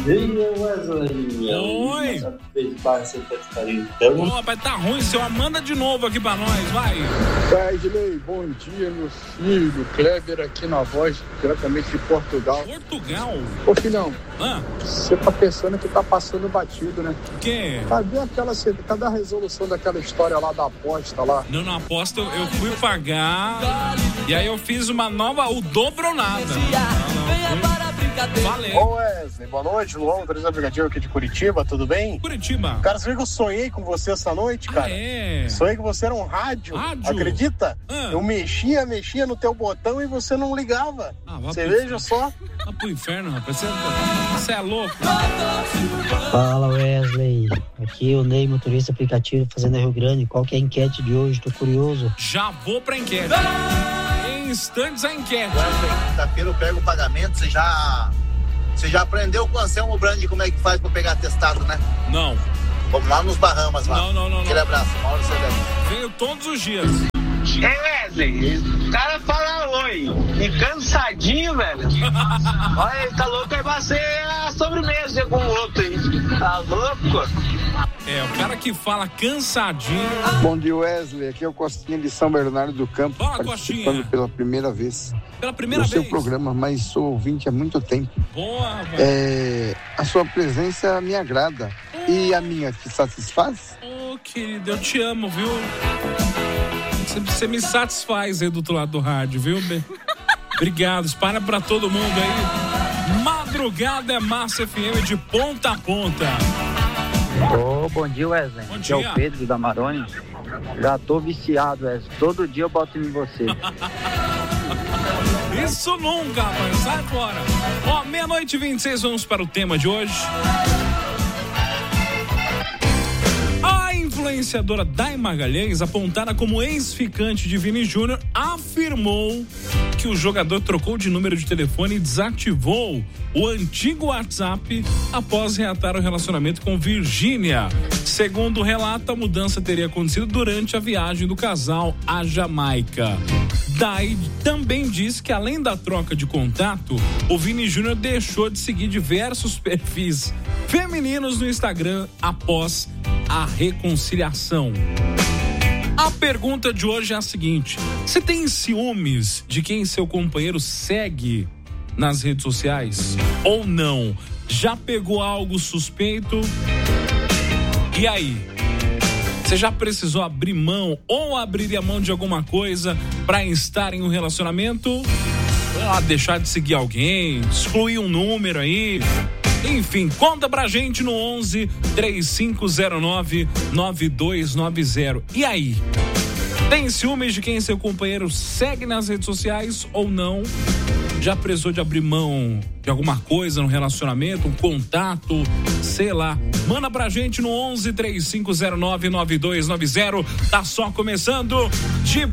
E aí, Wesley? Oi! Então... Rapaz, tá ruim, senhor. Manda de novo aqui pra nós, vai. Wesley, bom dia, meu filho. Kleber aqui na voz, diretamente de Portugal. Portugal? Ô, filhão, Ah, você tá pensando que tá passando batido, né? o quê? Cadê a resolução daquela história lá da aposta lá? Não, na aposta eu fui pagar e aí eu fiz uma nova, o dobro ou nada. Valeu. Ô Wesley, boa noite, Luan, motorista aplicativo aqui de Curitiba, tudo bem? Curitiba. Cara, você viu que eu sonhei com você essa noite, cara? É. Sonhei que você era um rádio. Rádio? Acredita? Ah. Eu mexia no teu botão e você não ligava. Você veja só. Vai pro inferno, rapaz. Você é louco. Fala, Wesley. Aqui o Ney, motorista aplicativo, Fazenda Rio Grande. Qual que é a enquete de hoje? Tô curioso. Já vou pra enquete. Em instantes a enquete. Quinta-feira eu pego o pagamento, você já aprendeu com o Anselmo Brandi como é que faz pra pegar atestado, né? Não. Vamos lá nos Bahamas, lá. Não. Aquele abraço, Mauro Celeste. Venho todos os dias. Ei, Wesley, o cara fala oi e cansadinho, velho. Olha, ele tá louco, aí vai ser a sobremesa com o outro aí. Tá louco? É, o cara que fala cansadinho. Bom dia, Wesley. Aqui é o Costinha de São Bernardo do Campo, Fala, participando Costinha. pela primeira vez Pela primeira do seu vez. programa, mas sou ouvinte há muito tempo. Boa, rapaz. A sua presença me agrada. E a minha te satisfaz? Ô, querido, eu te amo, viu? Você me satisfaz aí do outro lado do rádio, viu, bem? Obrigado, espalha pra todo mundo aí. Madrugada é Massa FM de ponta a ponta. Ô, bom dia, Wesley. Bom Aqui é dia. o Pedro da Maroni. Já tô viciado, Wesley. Todo dia eu boto em você. Isso nunca, rapaz. Sai fora. Ó, 00:26, vamos para o tema de hoje. A influenciadora Day Magalhães, apontada como ex-ficante de Vini Júnior, afirmou que o jogador trocou de número de telefone e desativou o antigo WhatsApp após reatar o relacionamento com Virgínia. Segundo o relato, a mudança teria acontecido durante a viagem do casal à Jamaica. Day também diz que, além da troca de contato, o Vini Júnior deixou de seguir diversos perfis femininos no Instagram após a reconciliação. A pergunta de hoje é a seguinte: você tem ciúmes de quem seu companheiro segue nas redes sociais? Ou não? Já pegou algo suspeito? E aí? Você já precisou abrir mão ou abriria mão de alguma coisa para estar em um relacionamento? Deixar de seguir alguém, excluir um número aí. Enfim, conta pra gente no 11-3509-9290. E aí? Tem ciúmes de quem seu companheiro segue nas redes sociais ou não? Já precisou de abrir mão de alguma coisa no relacionamento, um contato, sei lá. Manda pra gente no 11-3509-9290. Tá só começando de